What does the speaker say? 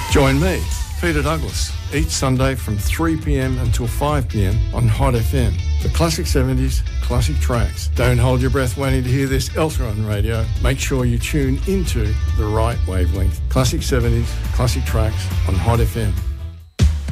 Join me, Peter Douglas, each Sunday from 3pm until 5pm on Hot FM for Classic 70s, classic tracks. Don't hold your breath waiting to hear this elsewhere on radio. Make sure you tune into the right wavelength. Classic 70s, classic tracks on Hot FM.